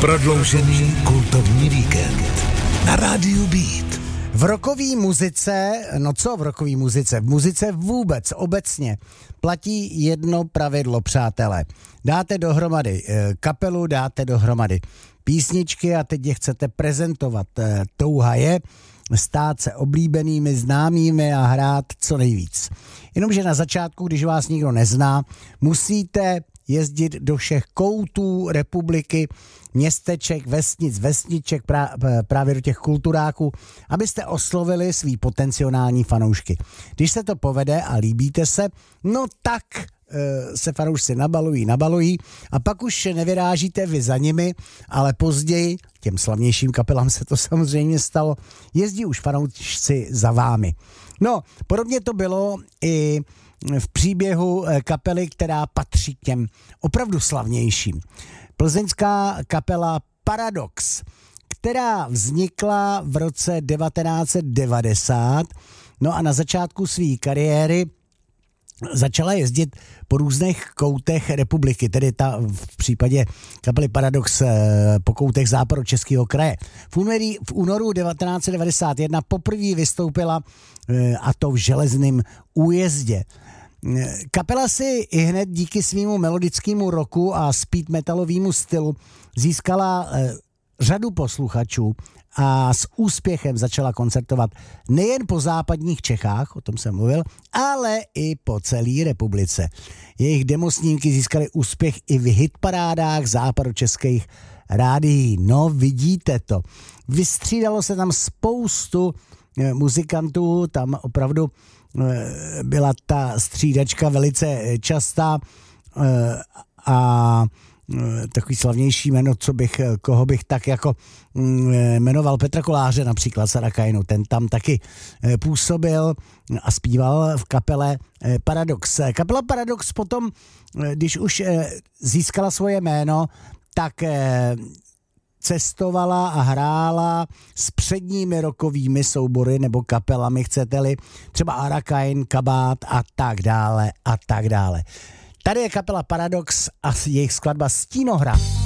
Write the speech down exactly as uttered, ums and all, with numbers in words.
Prodloužený kultovní víkend na rádiu Beat. V rockové muzice, no co v rockové muzice? V muzice vůbec, obecně platí jedno pravidlo, přátelé. Dáte dohromady kapelu, dáte dohromady písničky a teď je chcete prezentovat. Touha je stát se oblíbenými, známými a hrát co nejvíc. Jenomže na začátku, když vás nikdo nezná, musíte jezdit do všech koutů republiky, městeček, vesnic, vesniček, právě do těch kulturáků, abyste oslovili svý potenciální fanoušky. Když se to povede a líbíte se, no tak e, se fanoušci nabalují, nabalují a pak už nevyrážíte vy za nimi, ale později, těm slavnějším kapelám se to samozřejmě stalo, jezdí už fanoušci za vámi. No, podobně to bylo i v příběhu kapely, která patří k těm opravdu slavnějším. Plzeňská kapela Paradox, která vznikla v roce devatenáct set devadesát, no a na začátku své kariéry začala jezdit po různých koutech republiky, tedy ta v případě kapely Paradox po koutech západočeského kraje. V, únorí, v únoru devatenáct set devadesát jedna poprvé vystoupila, a to v Železném Újezdě. Kapela si i hned díky svýmu melodickému rocku a speed metalovému stylu získala eh, řadu posluchačů a s úspěchem začala koncertovat nejen po západních Čechách, o tom jsem mluvil, ale i po celé republice. Jejich demosnímky získaly úspěch i v hitparádách západočeských rádií. No, vidíte to. Vystřídalo se tam spoustu eh, muzikantů, tam opravdu byla ta střídačka velice častá a takový slavnější jméno, co bych, koho bych tak jako jmenoval Petra Koláře, například Sarakajnu, ten tam taky působil a zpíval v kapele Paradox. Kapela Paradox potom, když už získala svoje jméno, tak cestovala a hrála s předními rockovými soubory nebo kapelami, chcete-li, třeba Arakain, Kabát a tak dále a tak dále. Tady je kapela Paradox a jejich skladba Stínohra.